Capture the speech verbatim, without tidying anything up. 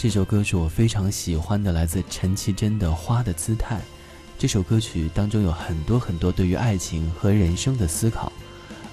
这首歌是我非常喜欢的，来自陈绮贞的《花的姿态》。这首歌曲当中有很多很多对于爱情和人生的思考，